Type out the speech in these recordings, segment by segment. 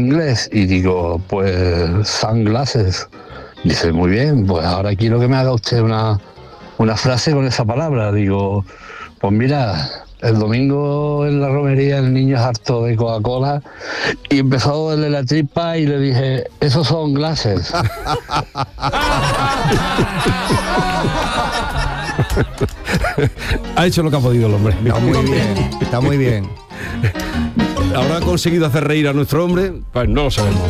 inglés? Y digo, pues sunglasses. Dice, muy bien, pues ahora quiero que me haga usted una frase con esa palabra. Digo, pues mira, el domingo en la romería el niño es harto de Coca-Cola y empezó a dolerle la tripa y le dije, esos son glasses. Ha hecho lo que ha podido el hombre. Está muy bien, está muy bien. ¿Habrá conseguido hacer reír a nuestro hombre? Pues no lo sabemos.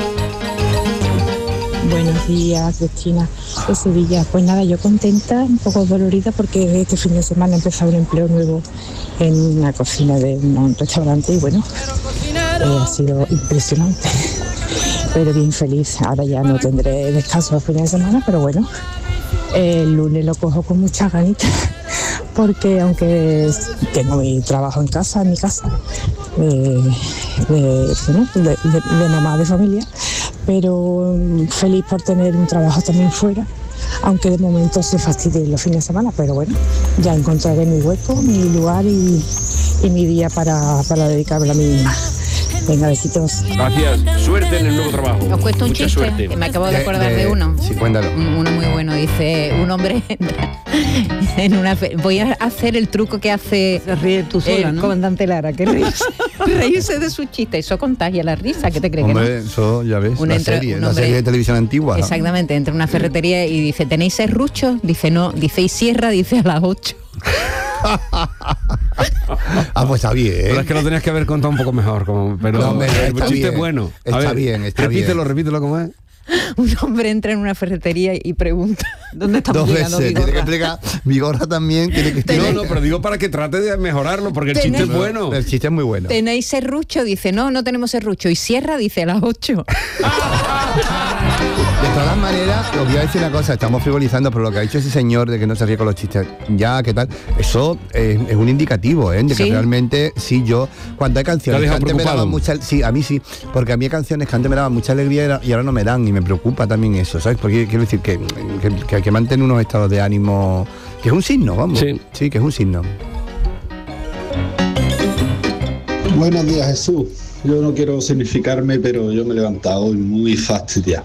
Buenos días, Cristina de Sevilla. Pues nada, yo contenta, un poco dolorida porque este fin de semana he empezado un empleo nuevo en una cocina de un restaurante y bueno, ha sido impresionante. Pero bien feliz. Ahora ya no tendré descanso los fines de semana, pero bueno, el lunes lo cojo con muchas ganitas porque aunque tengo mi trabajo en casa, en mi casa, de mamá de familia, pero feliz por tener un trabajo también fuera, aunque de momento se fastidie los fines de semana, pero bueno, ya encontraré mi hueco, mi lugar y mi día para dedicarme a mí misma. Venga, besitos. Gracias. Suerte en el nuevo trabajo. Os cuento un Mucha chiste. Suerte. Me acabo de acordar de uno. Sí, cuéntalo. Uno muy bueno. Dice, un hombre entra en una... Voy a hacer el truco que hace Se ríe tú sola, el ¿no? comandante Lara, que reírse de su chiste. Eso contagia la risa, ¿qué te crees? Hombre, que no? eso ya ves, Un la entre- serie, un la hombre- serie de televisión antigua. ¿no? Exactamente, entra en una ferretería y dice, ¿tenéis serruchos? Dice, no. Dice, ¿y sierra? Dice, a las 8. Ah, pues está bien. Pero es que lo tenías que haber contado un poco mejor, pero No, hombre, el está chiste bien. es bueno. Está bien, está repítelo, bien. repítelo como es. Un hombre entra en una ferretería y pregunta, ¿Dónde estamos Dos llegando, veces, tiene que Vigorra? explicar. Vigorra también tiene que No, pero digo para que trate de mejorarlo, porque el chiste es bueno. El chiste es muy bueno. ¿tenéis serrucho? Dice, no tenemos serrucho. ¿Y sierra? Dice, a las 8. De todas maneras, os voy a decir una cosa, estamos frivolizando, pero lo que ha dicho ese señor de que no se ríe con los chistes, ya, ¿qué tal? Eso es un indicativo, de ¿Sí? que realmente, sí, yo, cuando hay ¿Te ha canciones que dejado antes me preocupado? daban mucha, sí, a mí sí, porque a mí hay canciones que antes me daban mucha alegría y ahora no me dan, y me preocupa también eso, ¿sabes? Porque quiero decir que hay que mantener unos estados de ánimo, que es un signo, vamos. Sí. Que es un signo. Buenos días, Jesús. Yo no quiero significarme, pero yo me he levantado hoy muy fastidiado.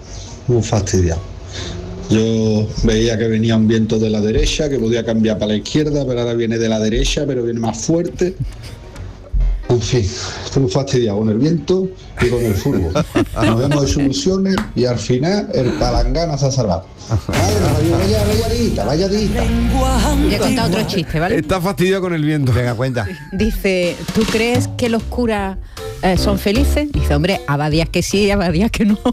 Yo veía que venía un viento de la derecha, que podía cambiar para la izquierda, pero ahora viene de la derecha, pero viene más fuerte. En fin, estoy muy fastidiado con el viento y con el fútbol. Nos vemos de soluciones y al final el palangana se ha salvado. Vaya dita. Voy a contar otro chiste, ¿vale? Está fastidiado con el viento. Venga, cuenta. Dice, ¿tú crees que los curas son felices? Dice, hombre, habrá días que sí, habrá días que no.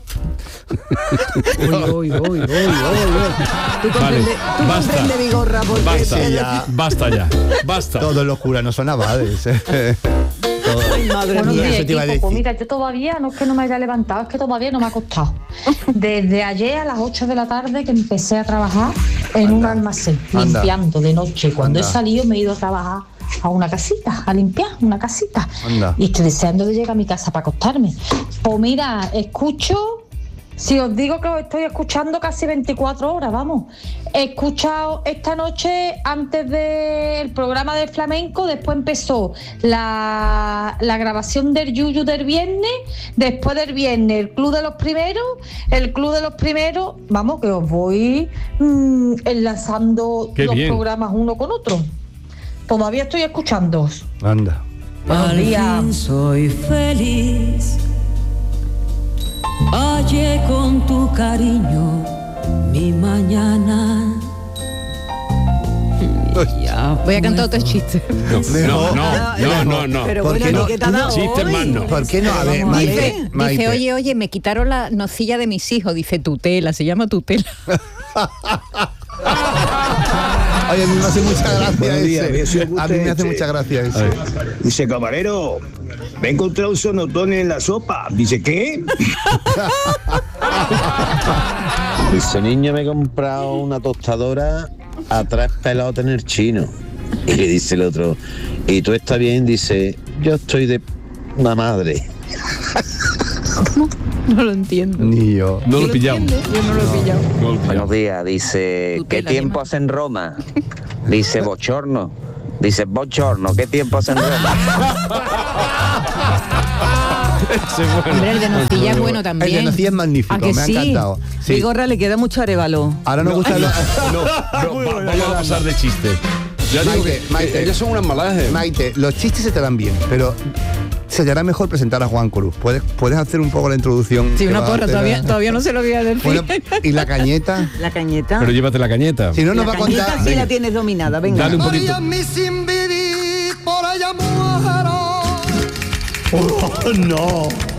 Uy. Tú Vale, basta. comprendes, Vigorra, porque Basta ya. Basta. Todos los curas no son abades. Ay, madre Buenos mía. días, eso te iba a equipo. Pues decir. mira, yo todavía, no es que no me haya levantado, es que todavía no me ha acostado. Desde ayer a las 8 de la tarde que empecé a trabajar en un almacén, Anda. limpiando de noche. Cuando Anda. he salido me he ido a trabajar a una casita, a limpiar una casita. Anda. Y estoy deseando de llegar a mi casa para acostarme. Pues mira, escucho... Si os digo que os estoy escuchando casi 24 horas, vamos. He escuchado esta noche antes del programa del flamenco, después empezó la grabación del Yuyu del viernes, después del viernes el Club de los Primeros, vamos, que os voy enlazando Qué los bien. programas uno con otro. Todavía estoy escuchándoos. Anda. Buenos días. Soy feliz. Hallé con tu cariño mi mañana. Voy a cantar otro chiste. No. Pero ¿Por bueno, qué no? ¿qué te ha dado Chistes hoy? más no. ¿Por qué no? A ver, Dice, Maite. oye, me quitaron la nocilla de mis hijos. Dice, tutela, se llama tutela. Oye, a mí me hace mucha gracia Buenos días, ese. si os gusta A mí me hace este. mucha gracia ese. Dice, camarero, me he encontrado un sonotón en la sopa. Dice, ¿qué? Dice, niño, me he comprado una tostadora a 3 pelotas en el chino. Y le dice el otro, ¿y tú estás bien? Dice, yo estoy de una madre. No lo entiendo. Ni yo. No lo he pillado. Yo no lo he pillado. Buenos días, dice, ¿qué Tutela, tiempo Gemma. hace en Roma? Dice, bochorno. Dice, bochorno, ¿qué tiempo hace en Roma? Hombre, el de nocilla es bueno también. El de nocilla es magnífico, ¿A que me ha sí? encantado. Sí. Vigorra le queda mucho arévalo. Ahora nos gusta no, vamos a pasar de chiste. Ya digo que ellos son unas malajes. Maite, los chistes se te dan bien, pero se te hará mejor presentar a Juan Cruz. ¿Puedes hacer un poco la introducción? Sí, que una va a porra, hacer todavía no se lo voy a decir. Bueno, ¿y la cañeta? La cañeta. Pero llévate la cañeta. Si no, nos La va a cañeta contar. sí la tienes dominada, venga. Dale un poquito. ¡Oh, no!